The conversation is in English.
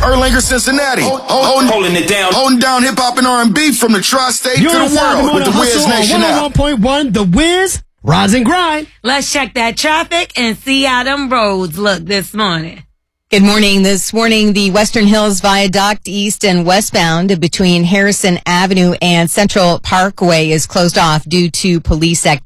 Erlanger, Cincinnati. Holding it down. Holding down hip-hop and R&B from the tri-state to the world with the Wiz Nation app. 101.1 The Wiz, Rise and Grind. Let's check that traffic and see how them roads look this morning. Good morning. This morning, the Western Hills Viaduct east and westbound between Harrison Avenue and Central Parkway is closed off due to police activity.